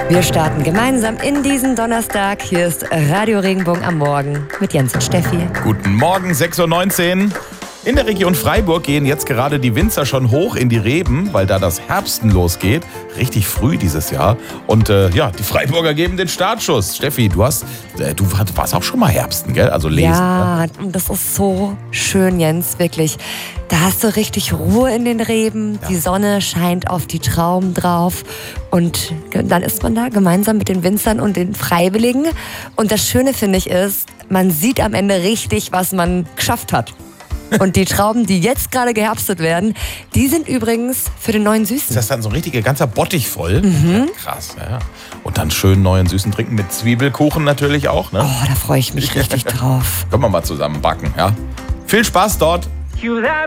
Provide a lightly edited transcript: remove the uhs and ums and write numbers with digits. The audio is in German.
Wir starten gemeinsam in diesen Donnerstag. Hier ist Radio Regenbogen am Morgen mit Jens und Steffi. Guten Morgen, 6:19 Uhr. In der Region Freiburg gehen jetzt gerade die Winzer schon hoch in die Reben, weil da das Herbsten losgeht. Richtig früh dieses Jahr. Und die Freiburger geben den Startschuss. Steffi, du warst auch schon mal Herbsten, gell? Also lesen. Ja, und das ist so schön, Jens, wirklich. Da hast du richtig Ruhe in den Reben. Ja. Die Sonne scheint auf die Trauben drauf. Und dann ist man da gemeinsam mit den Winzern und den Freiwilligen. Und das Schöne, finde ich, ist, man sieht am Ende richtig, was man geschafft hat. Und die Trauben, die jetzt gerade geherbstet werden, die sind übrigens für den neuen Süßen. Ist das dann so ein richtiger ganzer Bottich voll? Ja, krass, ja. Und dann schön neuen Süßen trinken mit Zwiebelkuchen natürlich auch, ne? Oh, da freue ich mich richtig drauf. Können wir mal zusammen backen, ja? Viel Spaß dort.